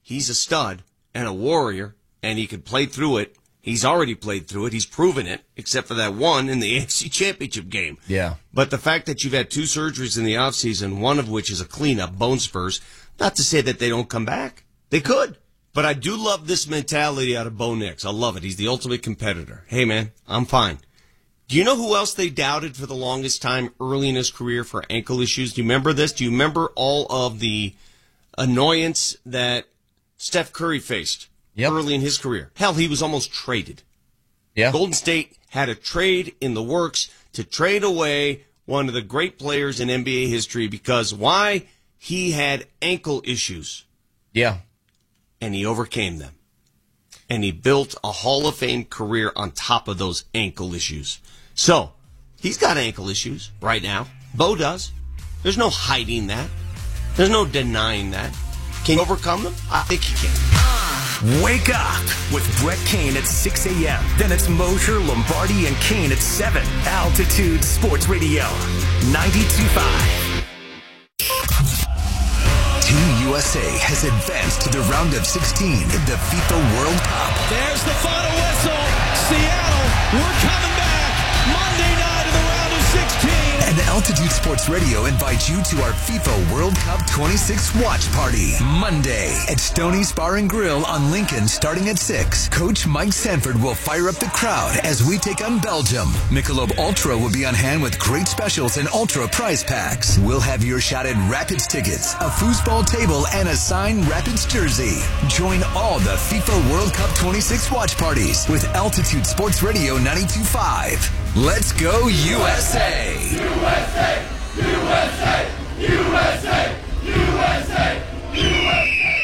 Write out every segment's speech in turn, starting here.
he's a stud and a warrior, and he could play through it. He's already played through it. He's proven it, except for that one in the AFC Championship game. Yeah. But the fact that you've had 2 surgeries in the offseason, one of which is a cleanup, bone spurs, not to say that they don't come back. They could. But I do love this mentality out of Bo Nix. I love it. He's the ultimate competitor. Hey, man, I'm fine. Do you know who else they doubted for the longest time early in his career for ankle issues? Do you remember this? Do you remember all of the annoyance that Steph Curry faced early in his career? Hell, he was almost traded. Yeah. Golden State had a trade in the works to trade away one of the great players in NBA history because why? He had ankle issues. Yeah. And he overcame them. And he built a Hall of Fame career on top of those ankle issues. So, he's got ankle issues right now. Bo does. There's no hiding that. There's no denying that. Can he overcome them? I think he can. Wake up with Brett Kane at 6 a.m. Then it's Mosher, Lombardi, and Kane at 7. Altitude Sports Radio, 92.5. Team USA has advanced to the round of 16 in the FIFA World Cup. There's the final whistle. Seattle, we're coming back. Monday night in the round of 16. And Altitude Sports Radio invites you to our FIFA World Cup 26 watch party. Monday at Stoney's Bar and Grill on Lincoln starting at 6. Coach Mike Sanford will fire up the crowd as we take on Belgium. Michelob Ultra will be on hand with great specials and Ultra prize packs. We'll have your shot at Rapids tickets, a foosball table, and a signed Rapids jersey. Join all the FIFA World Cup 26 watch parties with Altitude Sports Radio 92.5. Let's go USA! USA! USA! USA! USA! USA!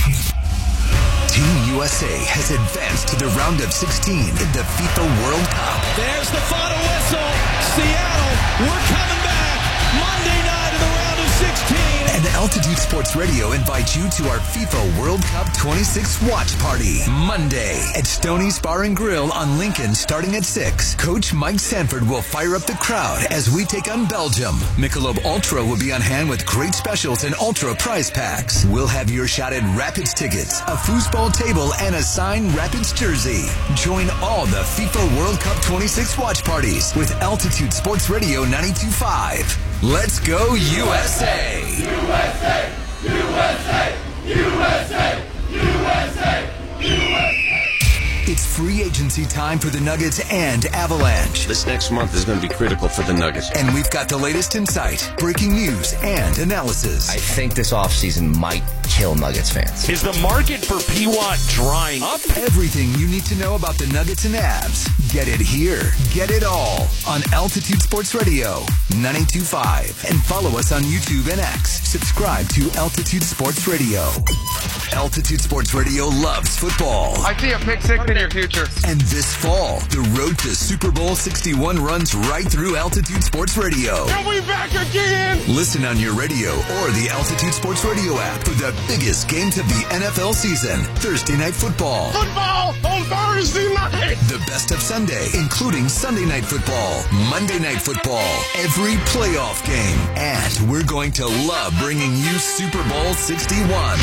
Team USA has advanced to the round of 16 in the FIFA World Cup. There's the final whistle. Seattle, we're coming back. Monday night in the round of 16. And Altitude Sports Radio invites you to our FIFA World Cup 26 watch party. Monday at Stoney's Bar and Grill on Lincoln starting at 6. Coach Mike Sanford will fire up the crowd as we take on Belgium. Michelob Ultra will be on hand with great specials and Ultra prize packs. We'll have your shot at Rapids tickets, a foosball table, and a signed Rapids jersey. Join all the FIFA World Cup 26 watch parties with Altitude Sports Radio 92.5. Let's go USA! USA! USA! USA! USA! USA! It's free agency time for the Nuggets and Avalanche. This next month is going to be critical for the Nuggets. And we've got the latest insight, breaking news, and analysis. I think this offseason might kill Nuggets fans. Is the market for P-Watt drying up? Everything you need to know about the Nuggets and Avs. Get it here. Get it all on Altitude Sports Radio 92.5. And follow us on YouTube and X. Subscribe to Altitude Sports Radio. Altitude Sports Radio loves football. I see a pick six in your future. And this fall, the road to Super Bowl 61 runs right through Altitude Sports Radio. And we back again! Listen on your radio or the Altitude Sports Radio app for the biggest games of the NFL season. Thursday Night Football. Football on Thursday night! The best of Sunday, including Sunday Night Football, Monday Night Football, every playoff game. And we're going to love bringing you Super Bowl 61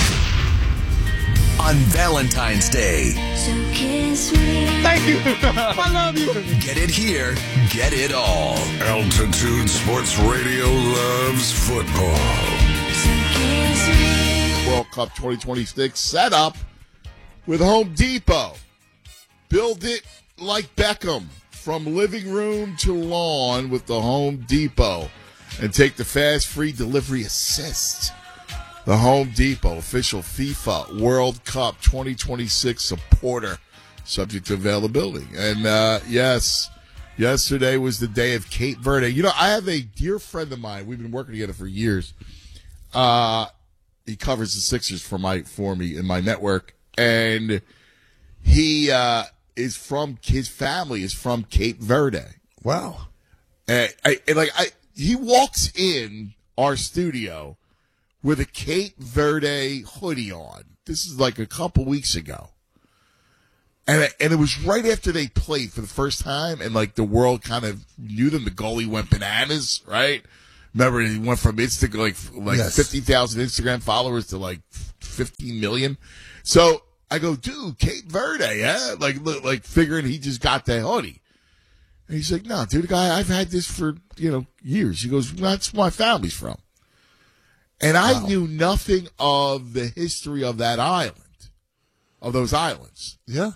on Valentine's Day. So kiss me. Thank you! I love you! Get it here, get it all. Altitude Sports Radio loves football. So kiss me. World Cup 2026 set up with Home Depot. Build it like Beckham, from living room to lawn with the Home Depot. And take the fast, free delivery assist. The Home Depot, official FIFA World Cup 2026 supporter, subject to availability. And, yes, yesterday was the day of Cape Verde. You know, I have a dear friend of mine. We've been working together for years. He covers the Sixers for me in my network. And he his family is from Cape Verde. Wow. And he walks in our studio with a Cape Verde hoodie on. This is like a couple weeks ago. And it was right after they played for the first time, and like the world kind of knew them. The goalie went bananas, right? Remember, he went from like Yes. 50,000 Instagram followers to like 15 million. So I go, dude, Cape Verde, yeah? Like figuring he just got the hoodie. And he's like, no, dude, the guy, I've had this for, years. He goes, that's where my family's from. And I knew nothing of the history of that island, of those islands. Yeah.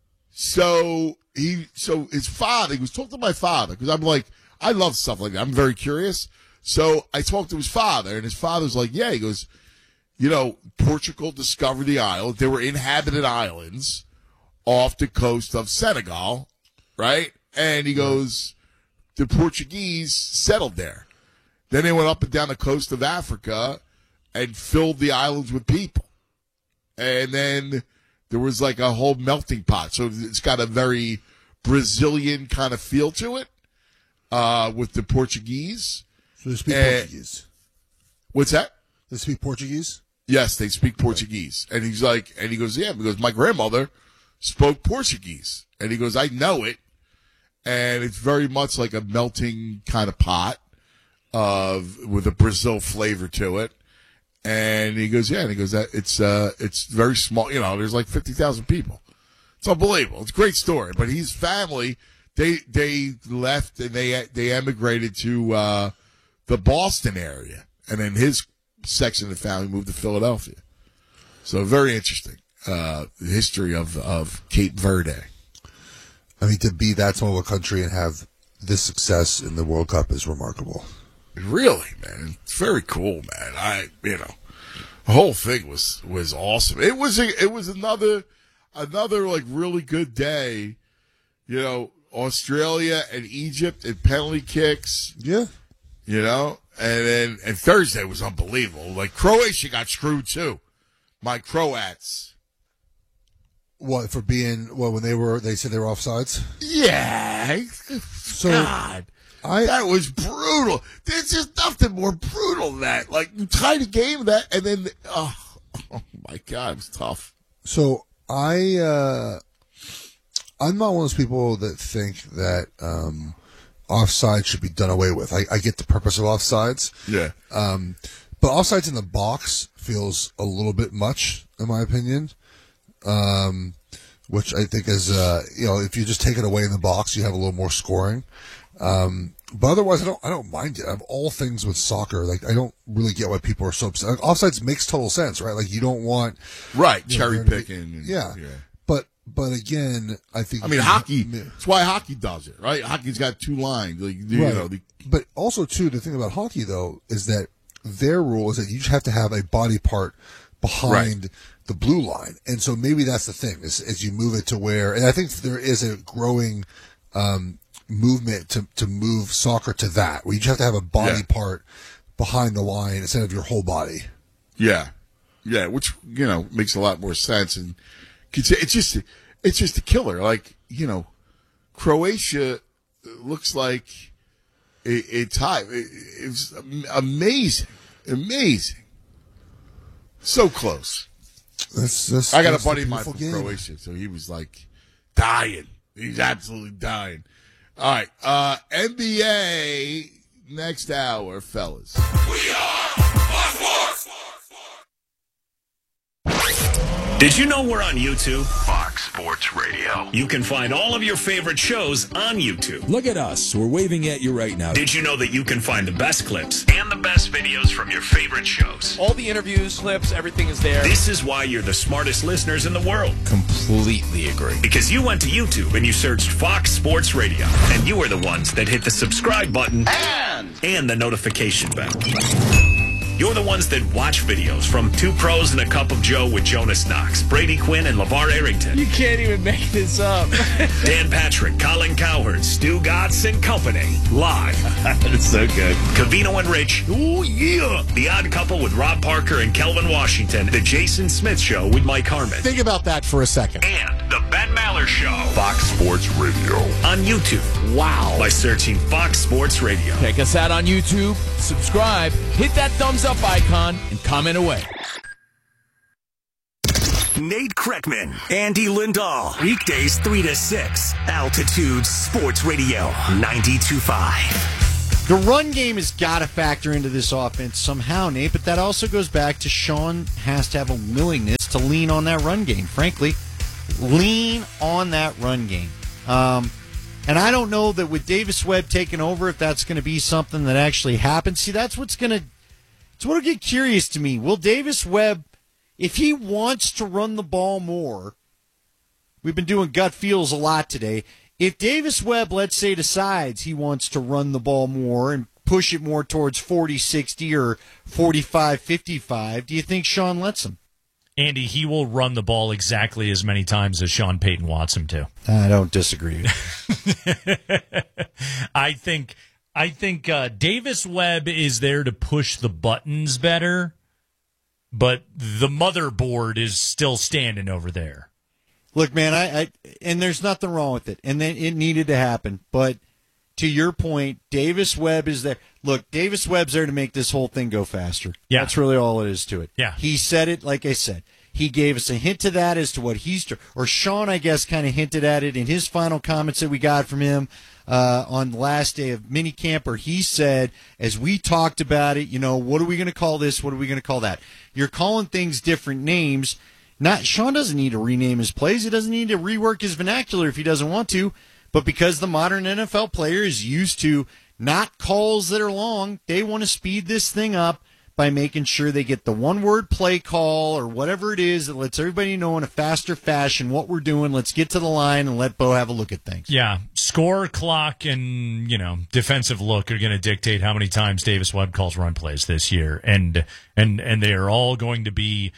So his father, he was talking to my father, because I'm like, I love stuff like that. I'm very curious. So I talked to his father, and his father's like, yeah, he goes, Portugal discovered the island. There were inhabited islands off the coast of Senegal, right? And he goes, the Portuguese settled there. Then they went up and down the coast of Africa and filled the islands with people. And then there was like a whole melting pot. So it's got a very Brazilian kind of feel to it with the Portuguese. So they speak Portuguese. What's that? They speak Portuguese? Yes, they speak Portuguese. And he's like, and he goes, yeah, because my grandmother spoke Portuguese. And he goes, I know it. And it's very much like a melting kind of pot with a Brazil flavor to it. And he goes, yeah, and he goes, that it's very small. There's like 50,000 people. It's unbelievable. It's a great story. But his family, they left and they emigrated to the Boston area. And then his section of the family moved to Philadelphia. So very interesting. The history of Cape Verde. I mean, to be that small of a country and have this success in the World Cup is remarkable. Really, man. It's very cool, man. The whole thing was awesome. It was another like really good day. Australia and Egypt and penalty kicks. Yeah. And Thursday was unbelievable. Like Croatia got screwed too. My Croats. What, for being, when they said they were offsides? Yeah. So, God. That was brutal. There's just nothing more brutal than that. Like, you tie the game that, and then, oh my God, it was tough. So, I'm not one of those people that think that offsides should be done away with. I get the purpose of offsides. Yeah. But offsides in the box feels a little bit much, in my opinion. Which I think is, if you just take it away in the box, you have a little more scoring. But otherwise, I don't mind it. Of all things with soccer, like, I don't really get why people are so upset. Like, offsides makes total sense, right? Like, you don't want cherry picking. Yeah. But again, I think hockey. That's why hockey does it, right? Hockey's got two lines. Like, but also too, the thing about hockey though is that their rule is that you just have to have a body part behind the blue line, and so maybe that's the thing is you move it to where, and I think there is a growing movement to move soccer to that, where you just have to have a body part behind the line instead of your whole body. Yeah, which makes a lot more sense, and it's just a killer. Like Croatia looks like a tie. It was amazing, so close. I got a buddy of mine from Croatia, so he was like dying. He's absolutely dying. All right, NBA next hour, fellas. We are Fox Sports. Did you know we're on YouTube? Fox Sports Radio. You can find all of your favorite shows on YouTube. Look at us. We're waving at you right now. Did you know that you can find the best clips and the best videos from your favorite shows? All the interviews, clips, everything is there. This is why you're the smartest listeners in the world. Completely agree. Because you went to YouTube and you searched Fox Sports Radio. And you were the ones that hit the subscribe button and the notification bell. You're the ones that watch videos from Two Pros and a Cup of Joe with Jonas Knox, Brady Quinn, and LeVar Arrington. You can't even make this up. Dan Patrick, Colin Cowherd, Stu Gatz and Company. Live. It's so good. Cavino and Rich. Ooh, yeah. The Odd Couple with Rob Parker and Kelvin Washington. The Jason Smith Show with Mike Harmon. Think about that for a second. And the Ben Maller Show. Fox Sports Radio. On YouTube. Wow. By searching Fox Sports Radio. Check us out on YouTube. Subscribe. Hit that thumbs up icon and comment away. Nate Kreckman, Andy Lindahl. Weekdays 3 to 6. Altitude Sports Radio 92.5. The run game has got to factor into this offense somehow, Nate, but that also goes back to Sean has to have a willingness to lean on that run game. Frankly, lean on that run game. And I don't know that with Davis Webb taking over, if that's going to be something that actually happens. See, that's what'll get curious to me. Will Davis Webb, if he wants to run the ball more, we've been doing gut feels a lot today. If Davis Webb, let's say, decides he wants to run the ball more and push it more towards 40-60 or 45-55, do you think Sean lets him? Andy, he will run the ball exactly as many times as Sean Payton wants him to. I don't disagree. I think Davis Webb is there to push the buttons better, but the motherboard is still standing over there. Look, man, I and there's nothing wrong with it, and then it needed to happen. But to your point, Davis Webb is there. Look, Davis Webb's there to make this whole thing go faster. Yeah. That's really all it is to it. Yeah. He said it, like I said. He gave us a hint to that as to what or Sean, I guess, kind of hinted at it in his final comments that we got from him on the last day of minicamp, where he said, as we talked about it, what are we going to call this? What are we going to call that? You're calling things different names. Sean doesn't need to rename his plays. He doesn't need to rework his vernacular if he doesn't want to. But because the modern NFL player is used to not calls that are long, they want to speed this thing up by making sure they get the one-word play call or whatever it is that lets everybody know in a faster fashion what we're doing. Let's get to the line and let Bo have a look at things. Yeah, score, clock, and defensive look are going to dictate how many times Davis Webb calls run plays this year, and they are all going to be,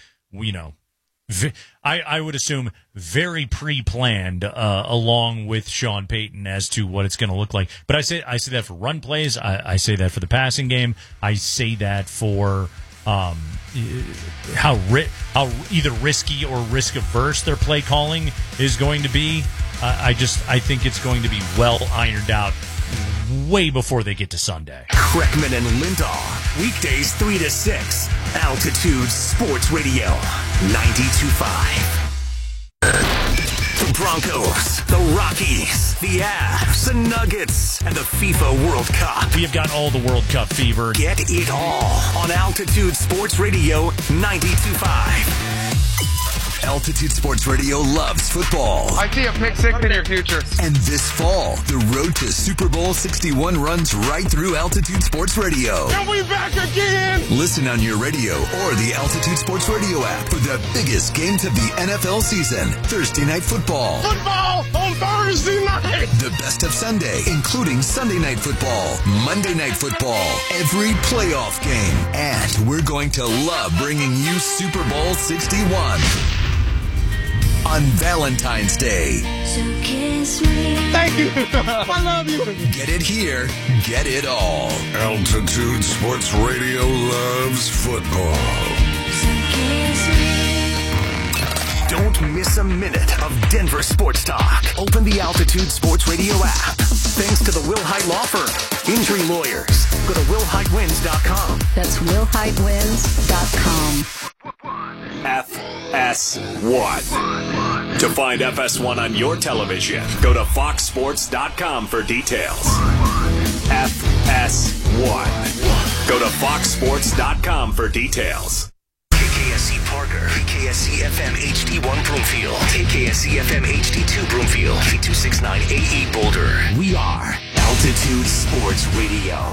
I would assume very pre-planned along with Sean Payton as to what it's going to look like. But I say that for run plays. I say that for the passing game. I say that for how either risky or risk averse their play calling is going to be. I think it's going to be well ironed out way before they get to Sunday. Kreckman and Lindahl, weekdays 3 to 6, Altitude Sports Radio, 92.5. The Broncos, the Rockies, the Avs, the Nuggets, and the FIFA World Cup. We have got all the World Cup fever. Get it all on Altitude Sports Radio, 92.5. Altitude Sports Radio loves football. I see a pick six in your future. And this fall, the road to Super Bowl 61 runs right through Altitude Sports Radio. And we back again! Listen on your radio or the Altitude Sports Radio app for the biggest games of the NFL season. Thursday Night Football. Football on Thursday night! The best of Sunday, including Sunday Night Football, Monday Night Football, every playoff game. And we're going to love bringing you Super Bowl 61. On Valentine's Day. So kiss me. Thank you. I love you. Get it here, get it all. Altitude Sports Radio loves football. So kiss me. Don't miss a minute of Denver sports talk. Open the Altitude Sports Radio app. Thanks to the Will Height Law Firm. Injury lawyers. Go to willheightwins.com. That's willheightwins.com. FS1. To find FS1 on your television, go to foxsports.com for details. FS1. Go to foxsports.com for details. KKSC Parker, KKSC FM HD1 Broomfield, KKSC FM HD2 Broomfield, P269AE Boulder. We are Altitude Sports Radio.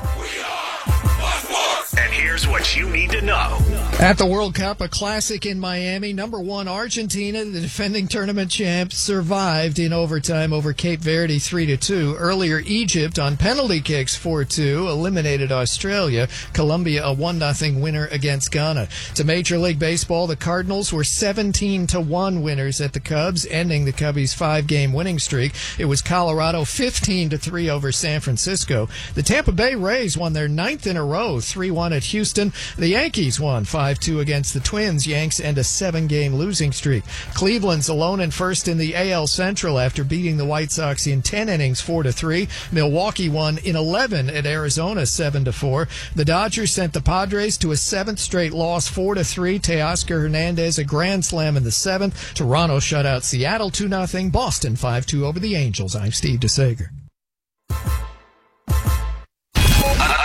And here's what you need to know. At the World Cup, a classic in Miami, number one Argentina, the defending tournament champs, survived in overtime over Cape Verde 3-2. Earlier, Egypt on penalty kicks 4-2 eliminated Australia. Colombia a 1-0 winner against Ghana. To Major League Baseball, the Cardinals were 17-1 winners at the Cubs, ending the Cubbies' 5-game winning streak. It was Colorado 15-3 over San Francisco. The Tampa Bay Rays won their 9th in a row, 3-1 at Houston. The Yankees won 5-2 against the Twins. Yanks end a 7-game losing streak. Cleveland's alone in first in the AL Central after beating the White Sox in 10 innings 4-3. Milwaukee won in 11 at Arizona 7-4. The Dodgers sent the Padres to a 7th straight loss 4-3. Teoscar Hernandez a grand slam in the 7th. Toronto shut out Seattle 2-0. Boston 5-2 over the Angels. I'm Steve DeSager.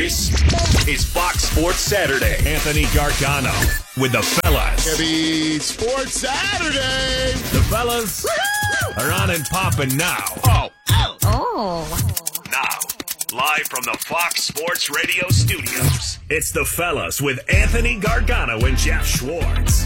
This is Fox Sports Saturday. Anthony Gargano with the fellas. Happy Sports Saturday. The fellas are on and popping now. Now, live from the Fox Sports Radio studios, it's the fellas with Anthony Gargano and Jeff Schwartz.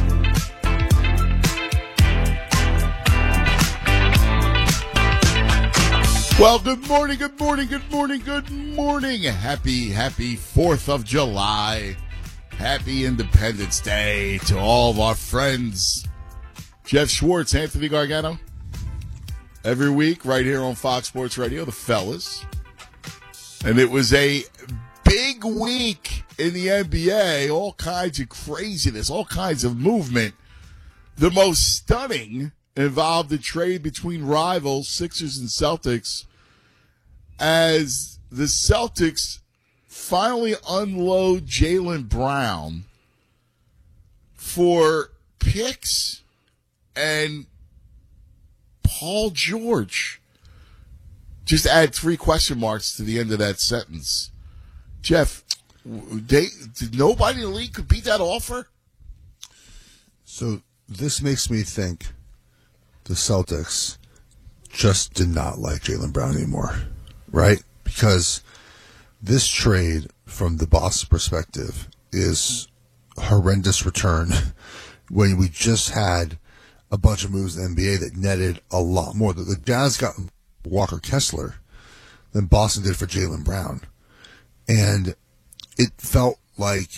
Well, good morning, good morning, good morning, good morning. Happy 4th of July. Happy Independence Day to all of our friends. Jeff Schwartz, Anthony Gargano. Every week, right here on Fox Sports Radio, the fellas. And it was a big week in the NBA. All kinds of craziness, all kinds of movement. The most stunning involved the trade between rivals, Sixers and Celtics, as the Celtics finally unload Jaylen Brown for picks and Paul George. Just add 3 question marks to the end of that sentence. Jeff, did nobody in the league could beat that offer? So this makes me think the Celtics just did not like Jaylen Brown anymore, right? Because this trade, from the Boston perspective, is horrendous return when we just had a bunch of moves in the NBA that netted a lot more. The Jazz got Walker Kessler than Boston did for Jaylen Brown. And it felt like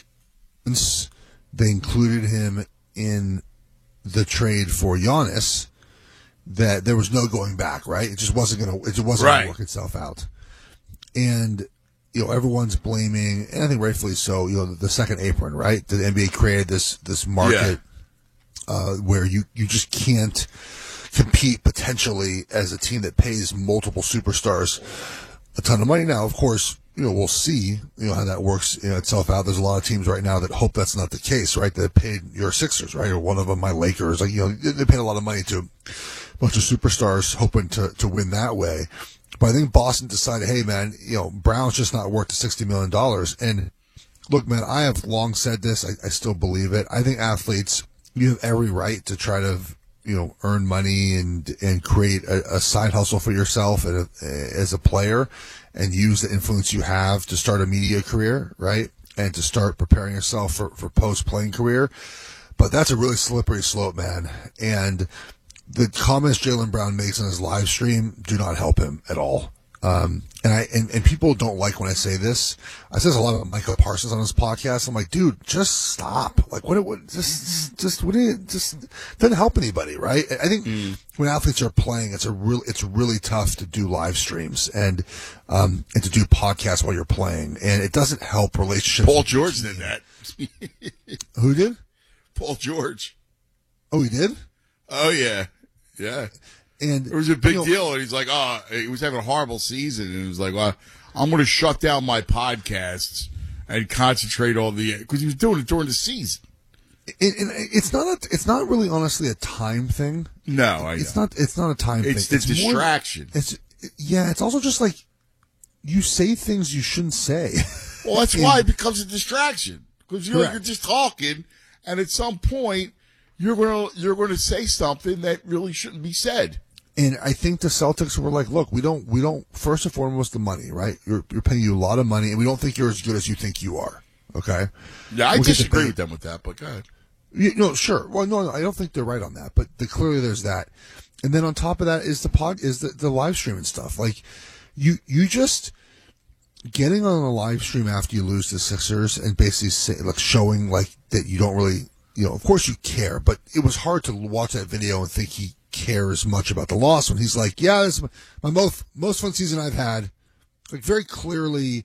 they included him in the trade for Giannis, that there was no going back, right? It just wasn't going to work itself out. And, everyone's blaming, and I think rightfully so, the second apron, right? The NBA created this market where you just can't compete potentially as a team that pays multiple superstars a ton of money. Now, of course, we'll see, how that works itself out. There's a lot of teams right now that hope that's not the case, right? That paid your Sixers, right? Or one of them, my Lakers, they paid a lot of money to a bunch of superstars hoping to win that way. But I think Boston decided, hey man, Brown's just not worth the $60 million. And look, man, I have long said this. I still believe it. I think athletes, you have every right to try to, earn money and create a side hustle for yourself as a player, and use the influence you have to start a media career, right? And to start preparing yourself for post-playing career. But that's a really slippery slope, man. And the comments Jaylen Brown makes on his live stream do not help him at all. And people don't like when I say this. I say this a lot about Michael Parsons on his podcast. I'm like, dude, just stop. Like, just doesn't help anybody, right? I think when athletes are playing, it's really tough to do live streams and to do podcasts while you're playing, and it doesn't help relationships. Paul George did that. Who did? Paul George. Oh, he did? Oh, yeah. Yeah. And it was a big deal. And he's like, he was having a horrible season. And he was like, well, I'm going to shut down my podcasts and concentrate on because he was doing it during the season. And it's not really honestly a time thing. No, it's not a time thing. It's the distraction. It's also just like you say things you shouldn't say. Well, that's why it becomes a distraction, because you're just talking, and at some point you're going to say something that really shouldn't be said. And I think the Celtics were like, look, we don't first and foremost the money, right? You're paying you a lot of money, and we don't think you're as good as you think you are. Okay. Yeah, I disagree with them with that, but go ahead. No, sure. Well, no, I don't think they're right on that, but clearly there's that. And then on top of that is the live stream and stuff. Like you just getting on a live stream after you lose the Sixers and basically showing like that you don't really, of course you care, but it was hard to watch that video and think he cares much about the loss when he's like, yeah, this is my most fun season I've had. Like very clearly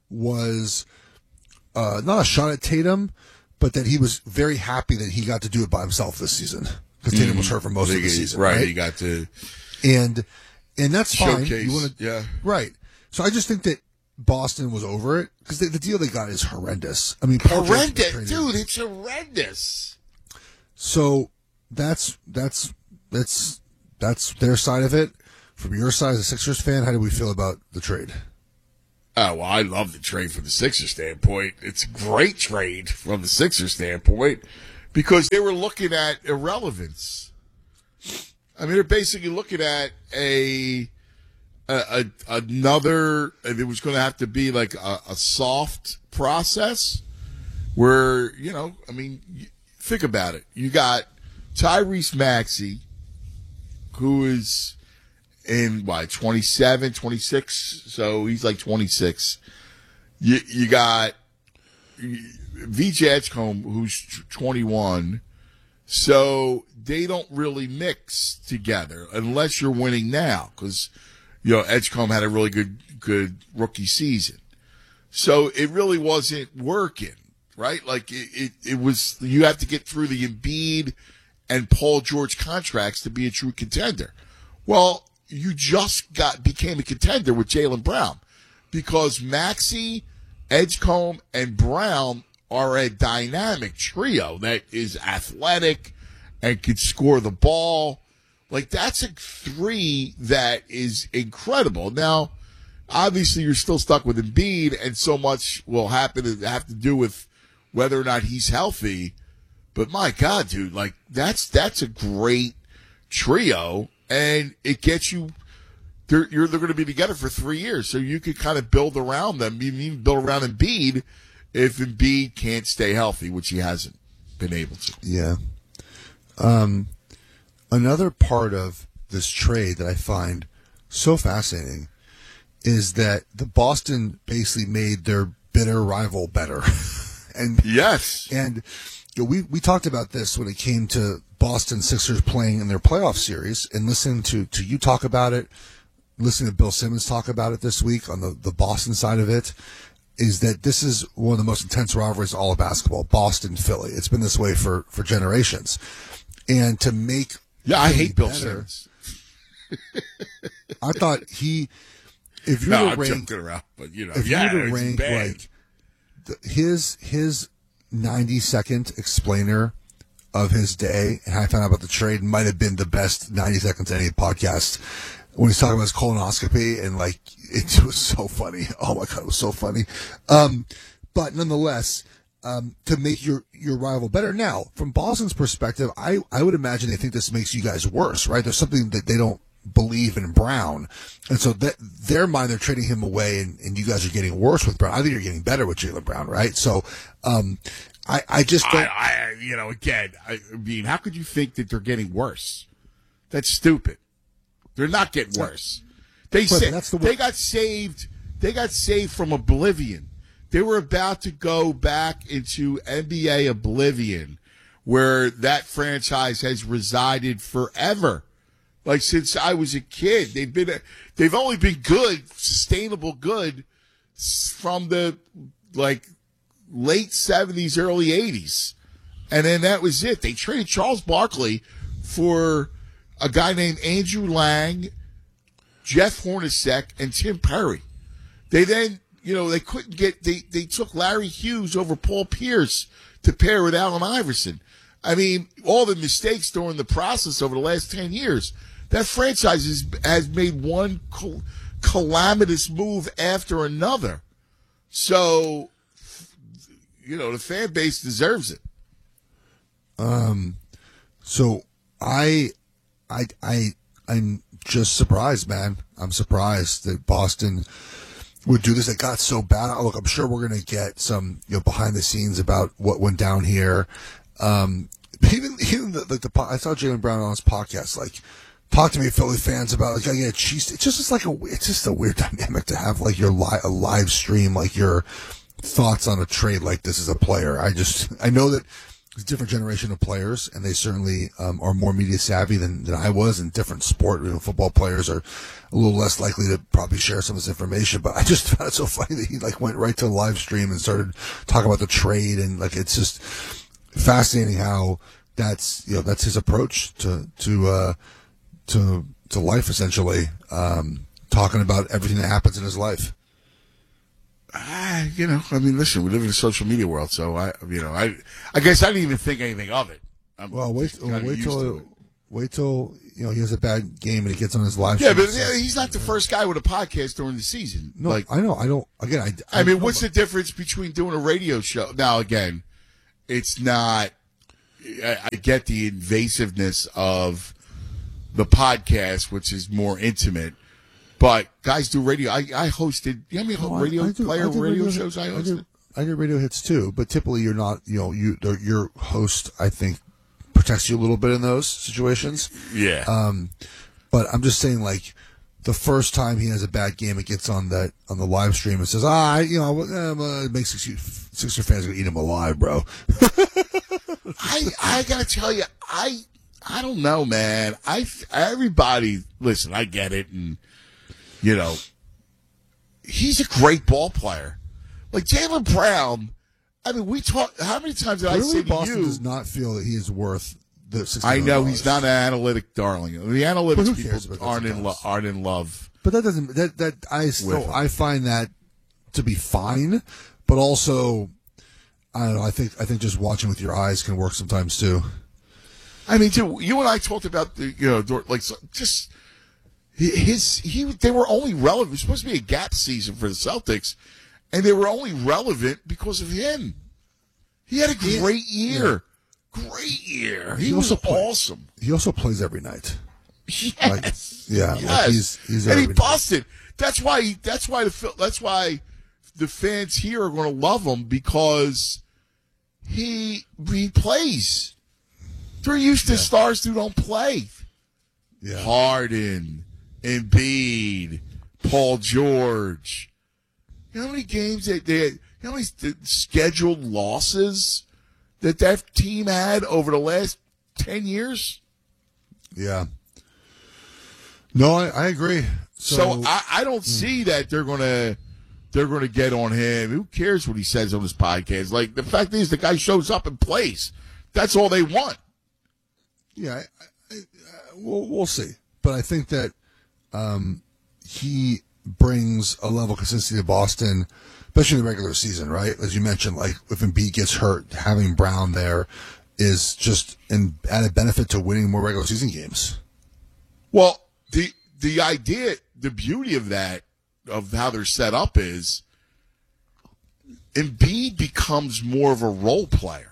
was not a shot at Tatum, but that he was very happy that he got to do it by himself this season because Tatum was hurt for most of the season. Right, he got to, and that's fine. Showcase, yeah, right. So I just think that Boston was over it because the deal they got is horrendous. I mean, horrendous, dude. It's horrendous. So that's their side of it. From your side as a Sixers fan, how do we feel about the trade? Oh, well, I love the trade from the Sixers standpoint. It's a great trade from the Sixers standpoint because they were looking at irrelevance. I mean, they're basically looking at another, and it was going to have to be like a soft process where, you know, I mean, think about it. You got Tyrese Maxey, who is in, 27, 26? So he's like 26. You got VJ Edgecombe, who's 21. So they don't really mix together unless you're winning now because, you know, Edgecombe had a really good rookie season. So it really wasn't working, right? Like it was, you have to get through the Embiid and Paul George contracts to be a true contender. Well, you just became a contender with Jaylen Brown because Maxey, Edgecombe, and Brown are a dynamic trio that is athletic and can score the ball. Like, that's a three that is incredible. Now, obviously, you're still stuck with Embiid, and so much will have to do with whether or not he's healthy. But my God, dude, like, that's a great trio, and it gets you. They're going to be together for 3 years, so you could kind of build around them. You even build around Embiid if Embiid can't stay healthy, which he hasn't been able to. Yeah. Another part of this trade that I find so fascinating is that the Boston basically made their bitter rival better. And yes. And you know, we talked about this when it came to Boston Sixers playing in their playoff series, and listening to you talk about it, listening to Bill Simmons talk about it this week on the Boston side of it, is that this is one of the most intense rivalries in all of basketball, Boston-Philly. It's been this way for generations. And to make I hate Bill better, Simmons. I thought if you were to rank, joking around, but you know, if you were to rank like his 90-second explainer of his day, and I found out about the trade, might have been the best 90 seconds any podcast when he's talking about his colonoscopy, and like it was so funny. Oh my God, it was so funny. But nonetheless, to make your rival better. Now, from Boston's perspective, I would imagine they think this makes you guys worse, right? There's something that they don't believe in Brown. And so that their mind, they're trading him away, and you guys are getting worse with Brown. I think you're getting better with Jaylen Brown, right? So, I just don't. I mean, how could you think that they're getting worse? That's stupid. They're not getting worse. They got saved. They got saved from oblivion. They were about to go back into NBA oblivion, where that franchise has resided forever. Like, since I was a kid, they've only been good, sustainable good, from the like late 70s, early 80s, and then that was it. They traded Charles Barkley for a guy named Andrew Lang, Jeff Hornacek, and Tim Perry. They then, they couldn't get, they took Larry Hughes over Paul Pierce to pair with Allen Iverson. I mean, all the mistakes during the process over the last 10 years. That franchise has made one calamitous move after another. So, the fan base deserves it. So I'm just surprised, man. I'm surprised that Boston would do this. It got so bad. Look, I'm sure we're going to get some, behind the scenes about what went down here. Even I saw Jaylen Brown on his podcast, like, talk to me, Philly fans, about like, yeah, it's just a weird dynamic to have like a live stream, like your thoughts on a trade like this as a player. I know that it's a different generation of players, and they certainly are more media savvy than I was, in different sport. Football players are a little less likely to probably share some of this information, but I just found it so funny that he like went right to the live stream and started talking about the trade, and like it's just fascinating how that's his approach to life, essentially, talking about everything that happens in his life. I mean, listen, we live in a social media world, so I guess I didn't even think anything of it. Wait Wait till he has a bad game and he gets on his live. Yeah, stream but he's not the first guy with a podcast during the season. No, I know. I don't. Again, I mean, what's the difference between doing a radio show? Now, again, it's not. I get the invasiveness of the podcast, which is more intimate. But guys do radio. I hosted. You know how many radio shows I hosted? I did radio hits too, but typically you're not. Your host, I think, protects you a little bit in those situations. Yeah. But I'm just saying, like, the first time he has a bad game, it gets on the live stream and says, it makes Sixer fans gonna eat him alive, bro. I gotta tell you, I don't know, man. Everybody, listen, I get it, and he's a great ball player. Like Jaylen Brown. I mean, we talk. How many times did I say to Boston you? does not feel that he is worth the $60 I know million. He's not an analytic darling. The analytics people aren't in love. But that doesn't. I find that to be fine. But also, I don't know. I think just watching with your eyes can work sometimes too. I mean, too. You and I talked about they were only relevant. It was supposed to be a gap season for the Celtics. And they were only relevant because of him. He had a great year. Yeah. Great year. He was awesome. He also plays every night. Yes. He's and he busted. That's why the fans here are going to love him, because he plays. They're used to stars who don't play. Yeah. Harden, Embiid, Paul George. You know how many games how many scheduled losses that team had over the last 10 years? Yeah. No, I agree. So I don't see that they're gonna get on him. Who cares what he says on his podcast? Like, the fact is, the guy shows up and plays. That's all they want. Yeah, we'll see. But I think that he brings a level of consistency to Boston, especially in the regular season, right? As you mentioned, like, if Embiid gets hurt, having Brown there is just an added benefit to winning more regular season games. Well, the idea, the beauty of that, of how they're set up, is Embiid becomes more of a role player,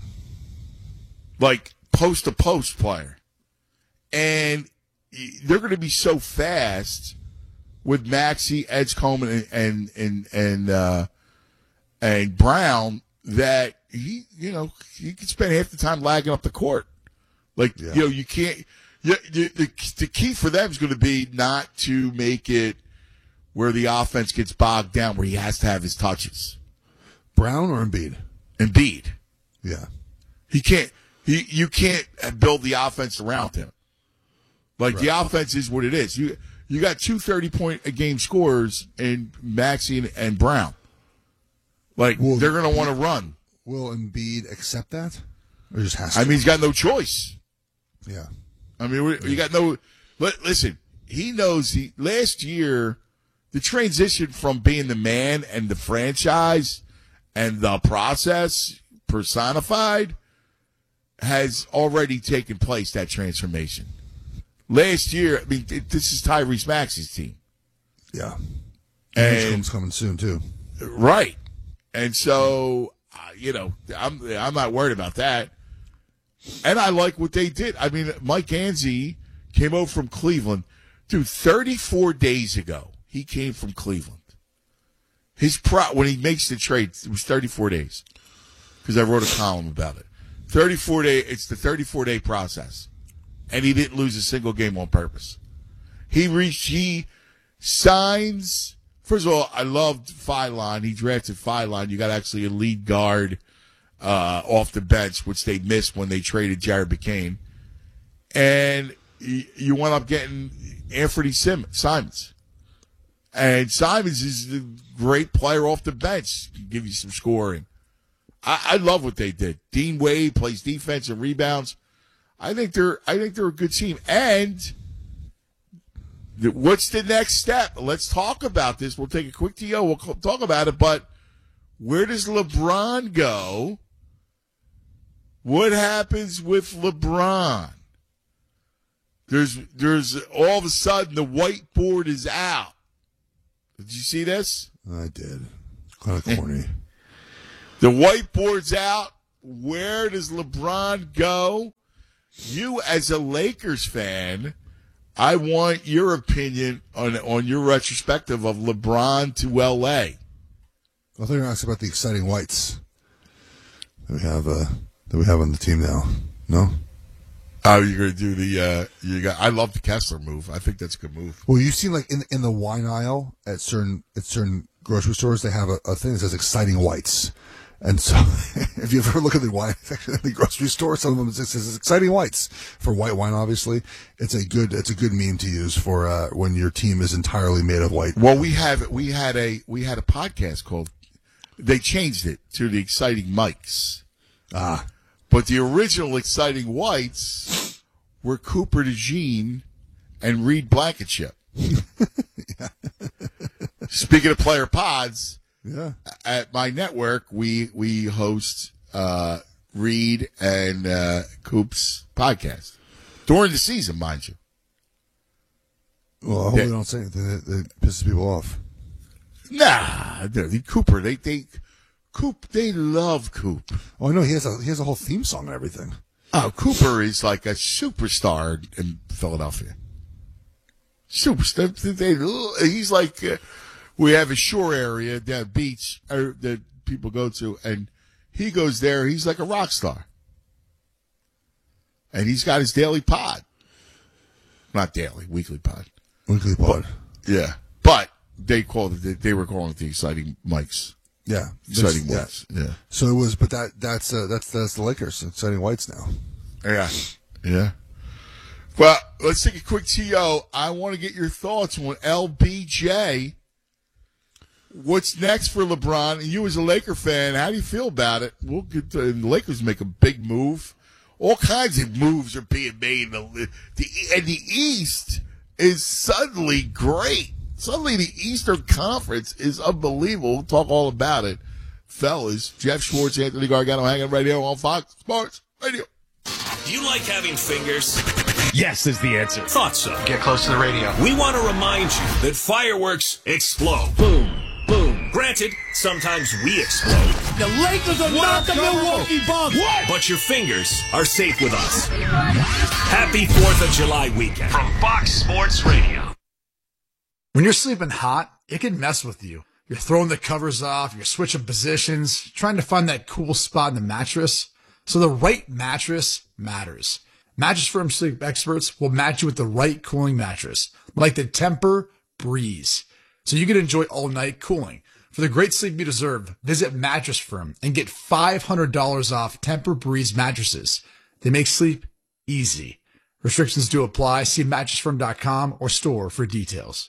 like post-to-post player. And they're going to be so fast with Maxey, Edgecombe, and Brown that he could spend half the time lagging up the court. Like, you can't. The key for them is going to be not to make it where the offense gets bogged down, where he has to have his touches. Brown or Embiid? Embiid. Yeah. He can't. You can't build the offense around him. Like, the offense is what it is. You got 2 30-point-a-game scorers in Maxey and Brown. Like, they're going to want to run. Will Embiid accept that? Or just has to? I mean, he's got no choice. Yeah. I mean, you got no. Listen, he knows. Last year, the transition from being the man and the franchise and the process personified has already taken place, that transformation. Last year, I mean, this is Tyrese Maxey's team. Yeah. And Edgecombe's coming soon, too. Right. And so, I'm not worried about that. And I like what they did. I mean, Mike Anzi came over from Cleveland. Dude, 34 days ago, he came from Cleveland. When he makes the trade, it was 34 days. Because I wrote a column about it. 34-day, it's the 34-day process. And he didn't lose a single game on purpose. He signs. First of all, I loved Philon. He drafted Philon. You got actually a lead guard off the bench, which they missed when they traded Jared McCain. And you went up getting Anthony Simons. And Simons is a great player off the bench. Give you some scoring. I love what they did. Dean Wade plays defense and rebounds. I think they're a good team. And what's the next step? Let's talk about this. We'll take a quick TO. We'll talk about it. But where does LeBron go? What happens with LeBron? There's all of a sudden the whiteboard is out. Did you see this? I did. Kind of corny. The whiteboard's out. Where does LeBron go? You, as a Lakers fan, I want your opinion on your retrospective of LeBron to L.A. I thought you were going to ask about the exciting whites that we have on the team now. No? Oh, you're going to do I love the Kessler move. I think that's a good move. Well, you've seen like in the wine aisle at certain grocery stores, they have a thing that says exciting whites. And so, if you ever look at the wine section in the grocery store, some of them it says exciting whites for white wine. Obviously, it's a good meme to use for when your team is entirely made of white. Well, we had a podcast called. They changed it to the Exciting Mics. But the original Exciting Whites were Cooper DeJean and Reed Blankenship. Speaking of player pods. Yeah. At my network, we host Reed and Coop's podcast during the season, mind you. Well, I hope we don't say anything that pisses people off. Nah, Cooper, they love Coop. Oh, I know he has a whole theme song and everything. Oh, Cooper is like a superstar in Philadelphia. Superstar. He's like. We have a shore area down beach that people go to, and he goes there. He's like a rock star. And he's got his daily pod. Not daily, weekly pod. Weekly pod. Yeah. But they were calling it the Exciting Mics. Yeah. Exciting Whites. Yeah. So it was, but that's the Lakers, Exciting Whites now. Yeah. Yeah. Well, let's take a quick TO. I want to get your thoughts on LBJ. What's next for LeBron? And you as a Laker fan, how do you feel about it? We'll get to, the Lakers make a big move. All kinds of moves are being made. And the East is suddenly great. Suddenly the Eastern Conference is unbelievable. We'll talk all about it. Fellas, Jeff Schwartz, Anthony Gargano hanging right here on Fox Sports Radio. Do you like having fingers? Yes is the answer. Thought so. Get close to the radio. We want to remind you that fireworks explode. Boom. Boom. Granted, sometimes we explode. The Lakers are not the Milwaukee Bucks. What? But your fingers are safe with us. Happy 4th of July weekend from Fox Sports Radio. When you're sleeping hot, it can mess with you. You're throwing the covers off, you're switching positions, trying to find that cool spot in the mattress. So the right mattress matters. Mattress Firm sleep experts will match you with the right cooling mattress, like the Tempur Breeze, so you can enjoy all-night cooling. For the great sleep you deserve, visit Mattress Firm and get $500 off Tempur Breeze mattresses. They make sleep easy. Restrictions do apply. See mattressfirm.com or store for details.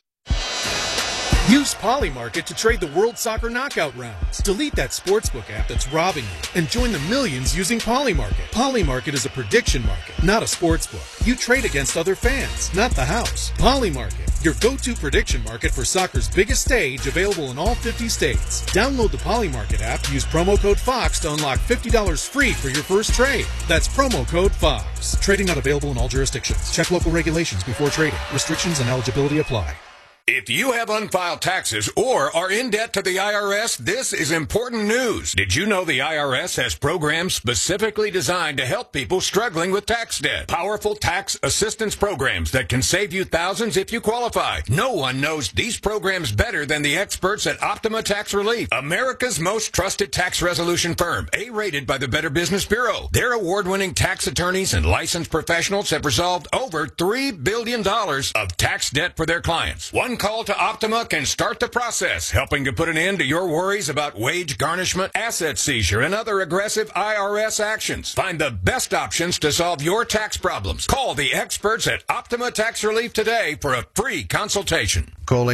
Use Polymarket to trade the World Soccer Knockout rounds. Delete that sportsbook app that's robbing you and join the millions using Polymarket. Polymarket is a prediction market, not a sportsbook. You trade against other fans, not the house. Polymarket, your go-to prediction market for soccer's biggest stage, available in all 50 states. Download the Polymarket app, use promo code FOX to unlock $50 free for your first trade. That's promo code FOX. Trading not available in all jurisdictions. Check local regulations before trading. Restrictions and eligibility apply. If you have unfiled taxes or are in debt to the IRS, this is important news. Did you know the IRS has programs specifically designed to help people struggling with tax debt? Powerful tax assistance programs that can save you thousands if you qualify. No one knows these programs better than the experts at Optima Tax Relief, America's most trusted tax resolution firm, A-rated by the Better Business Bureau. Their award-winning tax attorneys and licensed professionals have resolved over $3 billion of tax debt for their clients. One call to Optima can start the process, helping to put an end to your worries about wage garnishment, asset seizure, and other aggressive IRS actions. Find the best options to solve your tax problems. Call the experts at Optima Tax Relief today for a free consultation. Call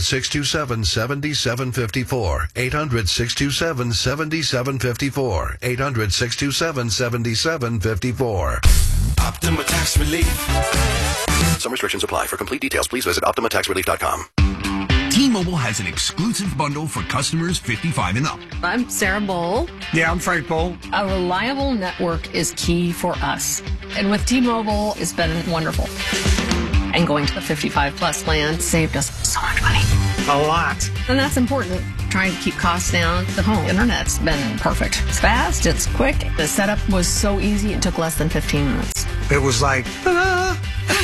800-627-7754. 800-627-7754. 800-627-7754. Optima Tax Relief. Some restrictions apply. For complete details, please visit OptimaTaxRelief.com. T-Mobile has an exclusive bundle for customers 55 and up. I'm Sarah Bowl. Yeah, I'm Frank Bowl. A reliable network is key for us. And with T-Mobile, it's been wonderful. And going to the 55-plus plan saved us so much money. A lot. And that's important. Trying to keep costs down. The home internet's been perfect. It's fast, it's quick. The setup was so easy, it took less than 15 minutes. It was like, ta-da!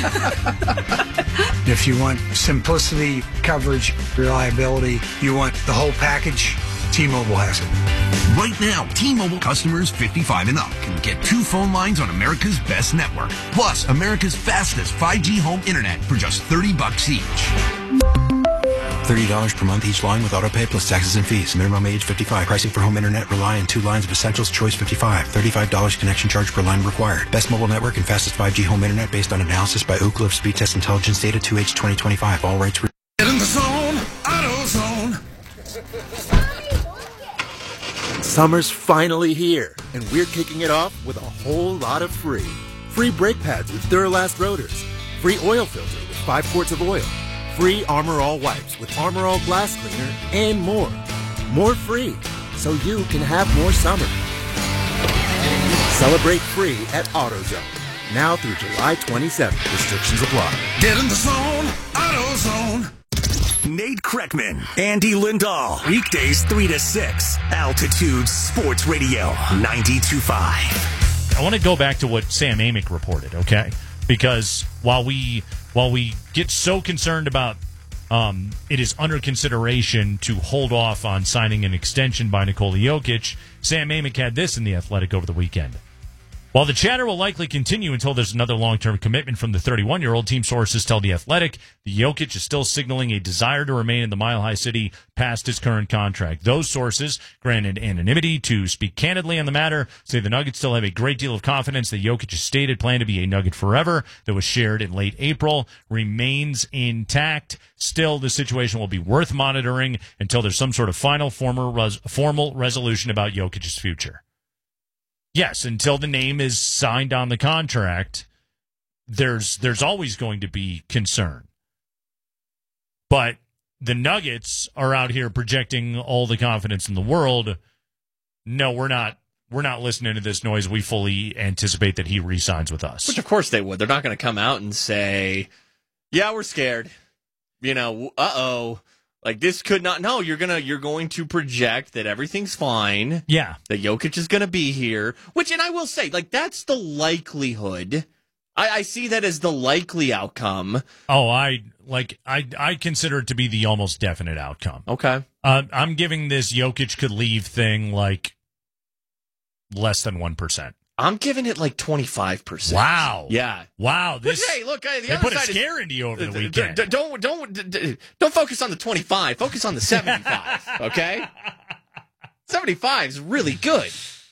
If you want simplicity, coverage, reliability, you want the whole package, T-Mobile has it. Right now, T-Mobile customers 55 and up can get 2 phone lines on America's best network, plus America's fastest 5G home internet for just $30 each. $30 per month each line with autopay plus taxes and fees. Minimum age 55. Pricing for home internet rely on 2 lines of Essentials Choice 55. $35 connection charge per line required. Best mobile network and fastest 5G home internet based on analysis by Oak Cliff Speed Test Intelligence data 2H 2025. All rights reserved. Get in the zone, AutoZone. Summer's finally here, and we're kicking it off with a whole lot of free. Free brake pads with Duralast rotors. Free oil filter with 5 quarts of oil. Free Armor All wipes with Armor All glass cleaner, and more. More free, so you can have more summer. Celebrate free at AutoZone. Now through July 27th. Restrictions apply. Get in the zone, AutoZone. Nate Kreckman, Andy Lindahl. Weekdays 3 to 6. Altitude Sports Radio 92.5. I want to go back to what Sam Amick reported, okay? Because while we get so concerned about it is under consideration to hold off on signing an extension by Nikola Jokic, Sam Amick had this in The Athletic over the weekend. While the chatter will likely continue until there's another long-term commitment from the 31-year-old, team sources tell The Athletic the Jokic is still signaling a desire to remain in the Mile High City past his current contract. Those sources, granted anonymity to speak candidly on the matter, say the Nuggets still have a great deal of confidence that Jokic's stated plan to be a Nugget forever that was shared in late April remains intact. Still, the situation will be worth monitoring until there's some sort of final formal resolution about Jokic's future. Yes, until the name is signed on the contract, there's always going to be concern. But the Nuggets are out here projecting all the confidence in the world. No, we're not listening to this noise. We fully anticipate that he re-signs with us. Which, of course, they would. They're not going to come out and say, yeah, we're scared. Like, this could not. No, you're going to project that everything's fine. Yeah. That Jokic is going to be here. Which, and I will say, like, that's the likelihood. I see that as the likely outcome. Oh, I consider it to be the almost definite outcome. Okay. I'm giving this Jokic could leave thing like less than 1%. I'm giving it like 25%. Wow. Yeah. Wow. Which, hey, look, they put a scare into you over the weekend. Don't focus on the 25. Focus on the 75. Okay. 75 is really good.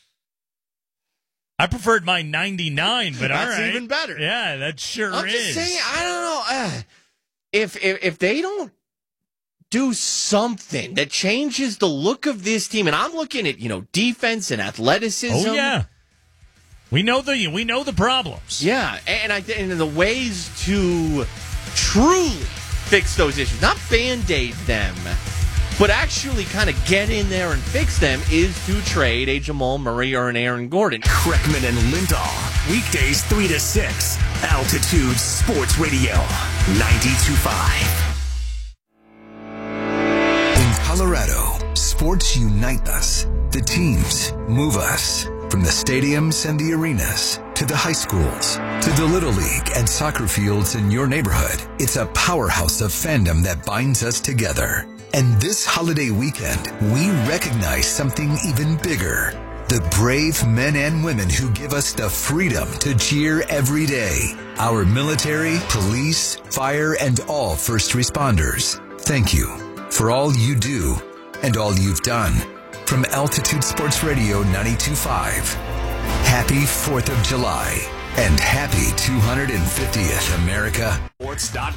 I preferred my 99, but all right. That's even better. Yeah, that sure is. I'm just saying, I don't know. If they don't do something that changes the look of this team, and I'm looking at, defense and athleticism. Oh, yeah. We know the problems. Yeah, and the ways to truly fix those issues, not Band-Aid them, but actually kind of get in there and fix them, is to trade a Jamal Murray or an Aaron Gordon. Kreckman and Lindahl. Weekdays 3 to 6. Altitude Sports Radio 92.5. In Colorado, sports unite us. The teams move us. From the stadiums and the arenas, to the high schools, to the Little League and soccer fields in your neighborhood, it's a powerhouse of fandom that binds us together. And this holiday weekend, we recognize something even bigger. The brave men and women who give us the freedom to cheer every day. Our military, police, fire, and all first responders. Thank you for all you do and all you've done. From Altitude Sports Radio 92.5, happy 4th of July and happy 250th, America. Sports.com.